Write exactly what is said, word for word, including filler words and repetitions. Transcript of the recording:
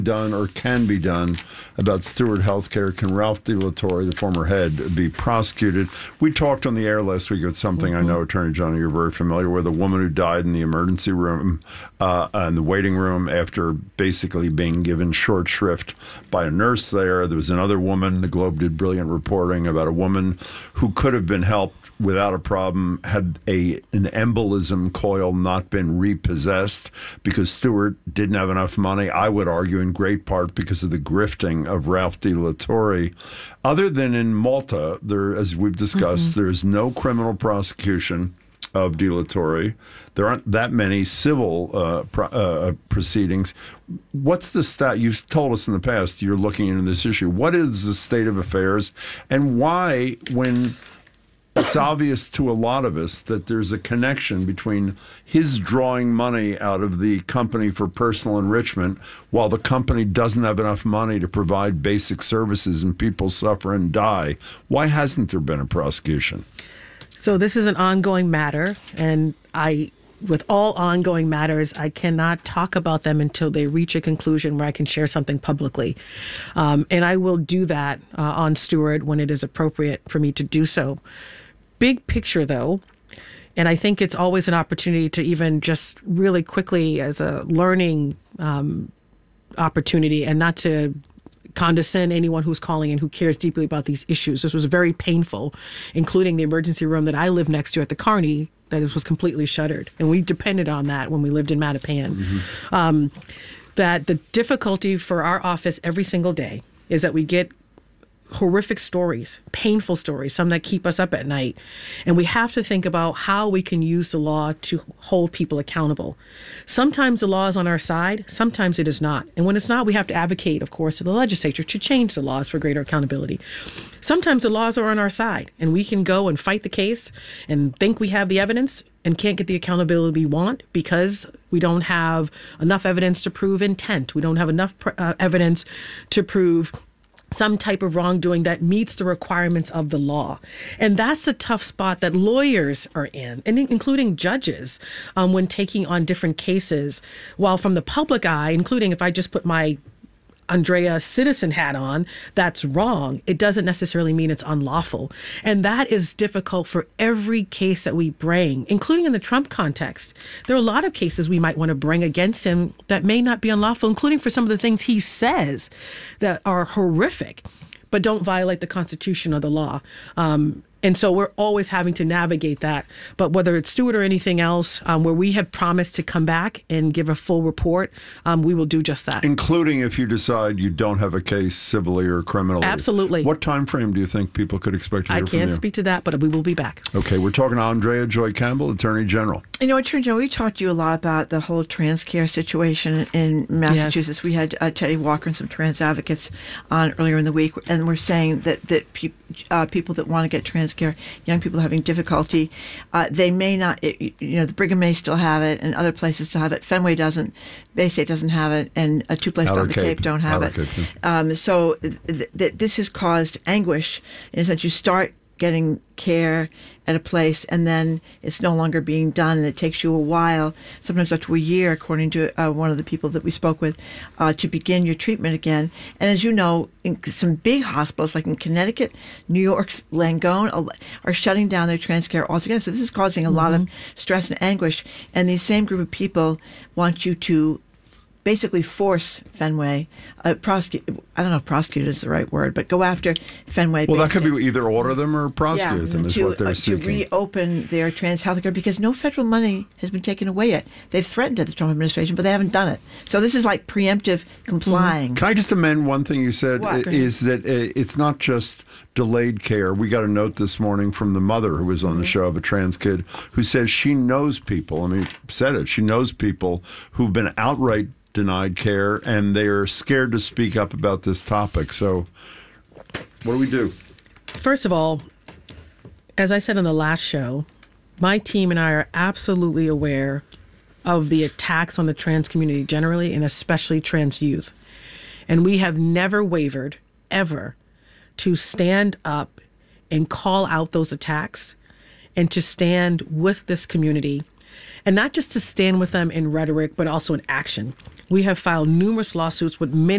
done or can be done about Steward Healthcare? Can Ralph DeLatorre, the former head, be prosecuted? We talked on the air last week about something mm-hmm. I know, Attorney General, you're very familiar with, a woman who died in the emergency room, uh, in the waiting room after basically being given short shrift by a nurse there. There was another woman, the Globe did brilliant reporting about a woman who could have been helped without a problem had a an embolism coil not been repossessed because Stewart didn't have enough money. I would argue in great part because of the grifting of Ralph DeLatorre. Other than in Malta, there, as we've discussed, mm-hmm. there is no criminal prosecution of DeLatorre. There aren't that many civil uh, pro- uh, proceedings. What's the stat? You've told us in the past you're looking into this issue. What is the state of affairs, and why, when it's obvious to a lot of us that there's a connection between his drawing money out of the company for personal enrichment while the company doesn't have enough money to provide basic services and people suffer and die? Why hasn't there been a prosecution? So this is an ongoing matter, and I, with all ongoing matters, I cannot talk about them until they reach a conclusion where I can share something publicly. Um, and I will do that uh, on Stewart when it is appropriate for me to do so. Big picture, though, and I think it's always an opportunity to even just really quickly as a learning um, opportunity, and not to condescend anyone who's calling in who cares deeply about these issues. This was very painful, including the emergency room that I live next to at the Carney, that it was completely shuttered. And we depended on that when we lived in Mattapan. Mm-hmm. Um, that the difficulty for our office every single day is that we get horrific stories, painful stories, some that keep us up at night. And we have to think about how we can use the law to hold people accountable. Sometimes the law is on our side, sometimes it is not. And when it's not, we have to advocate, of course, to the legislature to change the laws for greater accountability. Sometimes the laws are on our side, and we can go and fight the case and think we have the evidence and can't get the accountability we want because we don't have enough evidence to prove intent. We don't have enough uh, evidence to prove some type of wrongdoing that meets the requirements of the law. And that's a tough spot that lawyers are in, and including judges, um, when taking on different cases. While from the public eye, including if I just put my Andrea citizen hat on, that's wrong. It doesn't necessarily mean it's unlawful. And that is difficult for every case that we bring, including in the Trump context. There are a lot of cases we might want to bring against him that may not be unlawful, including for some of the things he says that are horrific, but don't violate the Constitution or the law. Um, And so we're always having to navigate that. But whether it's Stewart or anything else, um, where we have promised to come back and give a full report, um, we will do just that. Including if you decide you don't have a case civilly or criminally. Absolutely. What time frame do you think people could expect to hear from you? I can't speak to that, but we will be back. Okay, we're talking to Andrea Joy Campbell, Attorney General. You know, Attorney General, we talked to you a lot about the whole trans care situation in Massachusetts. Yes. We had uh, Teddy Walker and some trans advocates on earlier in the week, and we're saying that, that pe- uh, people that want to get trans care, young people having difficulty, uh, they may not, it, you know, the Brigham may still have it and other places still have it. Fenway doesn't, Bay State doesn't have it, and uh, two places on the Cape, Cape don't have Outer it. Cape, yeah. um, so th- th- this has caused anguish in a sense. You start getting care at a place, and then it's no longer being done, and it takes you a while, sometimes up to a year, according to uh, one of the people that we spoke with, uh, to begin your treatment again. And as you know, in some big hospitals, like in Connecticut, New York's Langone, are shutting down their trans care altogether. So this is causing a mm-hmm. lot of stress and anguish. And these same group of people want you to basically force Fenway, uh, prosecute, I don't know if prosecute is the right word, but go after Fenway. Well, that could be either order them or prosecute yeah, them is to, what they're uh, seeking. To reopen their trans health care because no federal money has been taken away yet. They've threatened it, the Trump administration, but they haven't done it. So this is like preemptive complying. Mm-hmm. Can I just amend one thing you said? What? Is that it's not just delayed care. We got a note this morning from the mother who was on mm-hmm. the show of a trans kid who says she knows people, I mean, said it, she knows people who've been outright denied care, and they are scared to speak up about this topic. So what do we do? First of all, as I said on the last show, my team and I are absolutely aware of the attacks on the trans community generally, and especially trans youth. And we have never wavered, ever, to stand up and call out those attacks and to stand with this community. And not just to stand with them in rhetoric, but also in action. We have filed numerous lawsuits with many